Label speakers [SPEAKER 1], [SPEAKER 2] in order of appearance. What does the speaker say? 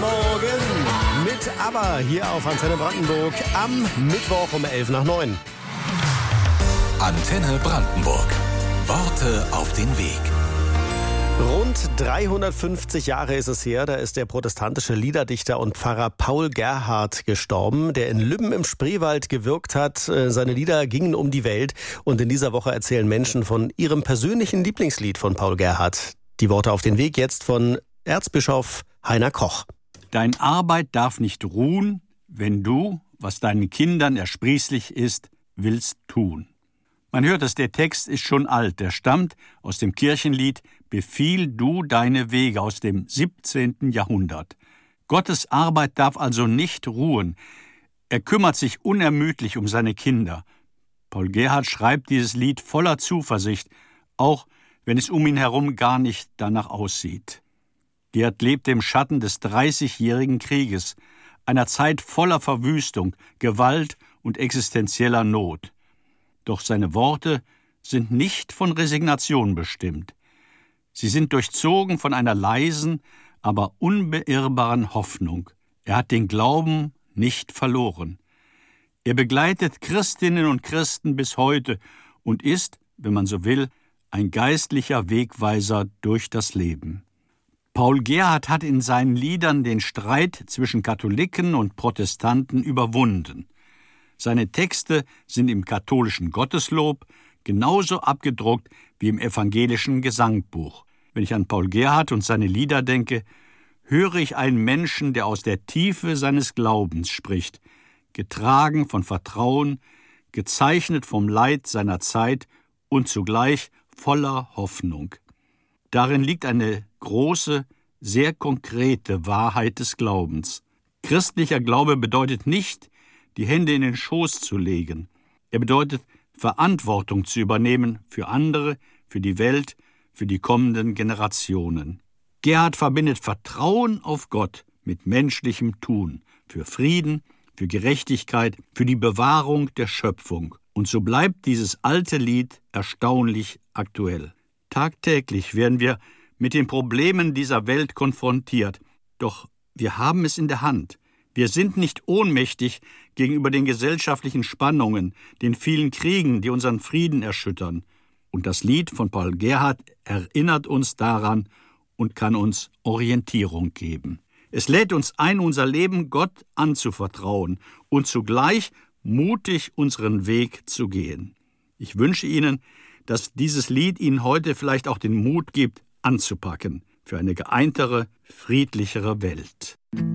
[SPEAKER 1] Morgen mit ABBA hier auf Antenne Brandenburg am Mittwoch um 8:55.
[SPEAKER 2] Antenne Brandenburg. Worte auf den Weg.
[SPEAKER 1] Rund 350 Jahre ist es her, da ist der protestantische Liederdichter und Pfarrer Paul Gerhardt gestorben, der in Lübben im Spreewald gewirkt hat. Seine Lieder gingen um die Welt und in dieser Woche erzählen Menschen von ihrem persönlichen Lieblingslied von Paul Gerhardt. Die Worte auf den Weg jetzt von Erzbischof Heiner Koch.
[SPEAKER 3] Dein Arbeit darf nicht ruhen, wenn du, was deinen Kindern ersprießlich ist, willst tun. Man hört es, der Text ist schon alt. Der stammt aus dem Kirchenlied Befiehl du deine Wege aus dem 17. Jahrhundert. Gottes Arbeit darf also nicht ruhen. Er kümmert sich unermüdlich um seine Kinder. Paul Gerhardt schreibt dieses Lied voller Zuversicht, auch wenn es um ihn herum gar nicht danach aussieht. Gerhardt lebte im Schatten des 30-jährigen Krieges, einer Zeit voller Verwüstung, Gewalt und existenzieller Not. Doch seine Worte sind nicht von Resignation bestimmt. Sie sind durchzogen von einer leisen, aber unbeirrbaren Hoffnung. Er hat den Glauben nicht verloren. Er begleitet Christinnen und Christen bis heute und ist, wenn man so will, ein geistlicher Wegweiser durch das Leben. Paul Gerhardt hat in seinen Liedern den Streit zwischen Katholiken und Protestanten überwunden. Seine Texte sind im katholischen Gotteslob genauso abgedruckt wie im evangelischen Gesangbuch. Wenn ich an Paul Gerhardt und seine Lieder denke, höre ich einen Menschen, der aus der Tiefe seines Glaubens spricht, getragen von Vertrauen, gezeichnet vom Leid seiner Zeit und zugleich voller Hoffnung. Darin liegt eine große, sehr konkrete Wahrheit des Glaubens. Christlicher Glaube bedeutet nicht, die Hände in den Schoß zu legen. Er bedeutet, Verantwortung zu übernehmen für andere, für die Welt, für die kommenden Generationen. Gerhardt verbindet Vertrauen auf Gott mit menschlichem Tun, für Frieden, für Gerechtigkeit, für die Bewahrung der Schöpfung. Und so bleibt dieses alte Lied erstaunlich aktuell. Tagtäglich werden wir mit den Problemen dieser Welt konfrontiert. Doch wir haben es in der Hand. Wir sind nicht ohnmächtig gegenüber den gesellschaftlichen Spannungen, den vielen Kriegen, die unseren Frieden erschüttern. Und das Lied von Paul Gerhardt erinnert uns daran und kann uns Orientierung geben. Es lädt uns ein, unser Leben Gott anzuvertrauen und zugleich mutig unseren Weg zu gehen. Ich wünsche Ihnen, dass dieses Lied Ihnen heute vielleicht auch den Mut gibt, anzupacken für eine geeintere, friedlichere Welt.